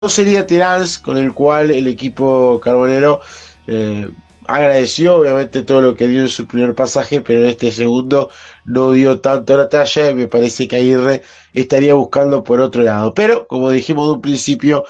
sería Terán, con el cual el equipo carbonero eh, agradeció obviamente todo lo que dio en su primer pasaje, pero en este segundo no dio tanto la talla y me parece que Aguirre estaría buscando por otro lado. Pero, como dijimos de un principio,